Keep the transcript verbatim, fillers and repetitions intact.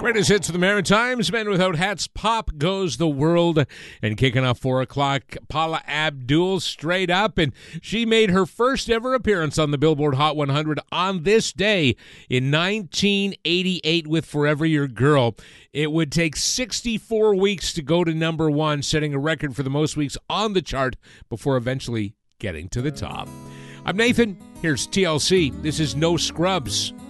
Greatest hits of the Maritimes, Men Without Hats, Pop Goes the World. And kicking off four o'clock, Paula Abdul, Straight Up. And she made her first ever appearance on the Billboard Hot one hundred on this day in nineteen eighty-eight with Forever Your Girl. It would take sixty-four weeks to go to number one, setting a record for the most weeks on the chart before eventually getting to the top. I'm Nathan. Here's T L C. This is No Scrubs.